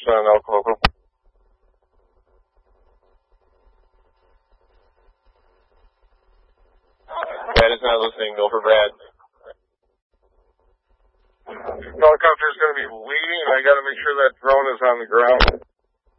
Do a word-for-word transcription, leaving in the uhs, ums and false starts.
on Elk Local. Brad is not listening. Go for Brad. Helicopter's going to be leading, and I got to make sure that drone is on the ground.